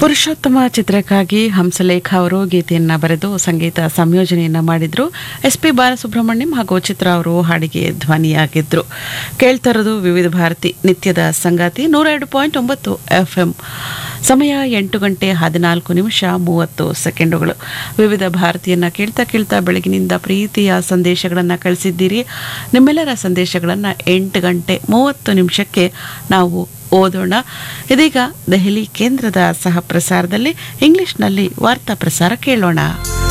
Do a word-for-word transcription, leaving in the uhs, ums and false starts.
ಪುರುಷೋತ್ತಮ ಚಿತ್ರಕ್ಕಾಗಿ ಹಂಸಲೇಖ ಅವರು ಗೀತೆಯನ್ನ ಬರೆದು ಸಂಗೀತ ಸಂಯೋಜನೆಯನ್ನ ಮಾಡಿದ್ರು. ಎಸ್ ಪಿ ಬಾಲಸುಬ್ರಹ್ಮಣ್ಯಂ ಹಾಗೂ ಚಿತ್ರ ಅವರು ಹಾಡಿಗೆ ಧ್ವನಿಯಾಗಿದ್ರು. ಕೇಳ್ತಿರೋದು ವಿವಿಧ ಭಾರತಿ ನಿತ್ಯದ ಸಂಗಾತಿ ನೂರ ಎರಡು ಪಾಯಿಂಟ್ ಒಂಬತ್ತು ಎಫ್ ಎಂ. ಸಮಯ ಎಂಟು ಗಂಟೆ ಹದಿನಾಲ್ಕು ನಿಮಿಷ ಮೂವತ್ತು ಸೆಕೆಂಡುಗಳು. ವಿವಿಧ ಭಾರತಿಯನ್ನ ಕೇಳ್ತಾ ಕೇಳ್ತಾ ಬೆಳಗಿನಿಂದ ಪ್ರೀತಿಯ ಸಂದೇಶಗಳನ್ನು ಕಳಿಸಿದ್ದೀರಿ. ನಿಮ್ಮೆಲ್ಲರ ಸಂದೇಶಗಳನ್ನು ಎಂಟು ಗಂಟೆ ಮೂವತ್ತು ನಿಮಿಷಕ್ಕೆ ನಾವು ಓದೋಣ. ಇದೀಗ ದೆಹಲಿ ಕೇಂದ್ರದ ಸಹ ಪ್ರಸಾರದಲ್ಲಿ ಇಂಗ್ಲಿಷ್ನಲ್ಲಿ ವಾರ್ತಾ ಪ್ರಸಾರ ಕೇಳೋಣ.